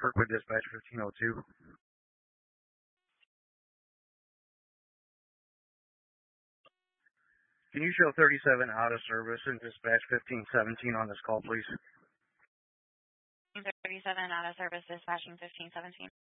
Kirkwood Dispatch 1502. Can you show 37 out of service and dispatch 1517 on this call, please? 37 out of service, dispatching 1517.